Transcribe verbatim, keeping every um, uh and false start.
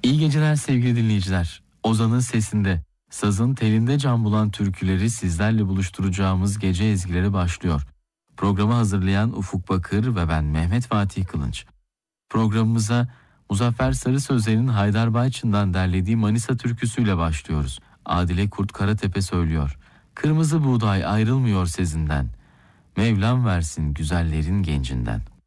İyi geceler sevgili dinleyiciler. Ozan'ın sesinde, sazın telinde can bulan türküleri sizlerle buluşturacağımız gece ezgileri başlıyor. Programı hazırlayan Ufuk Bakır ve ben Mehmet Fatih Kılınç. Programımıza Muzaffer Sarı Sözler'in Haydar Bayçın'dan derlediği Manisa türküsüyle başlıyoruz. Adile Kurt Karatepe söylüyor. Kırmızı buğday ayrılmıyor sezinden. Mevlam versin güzellerin gencinden.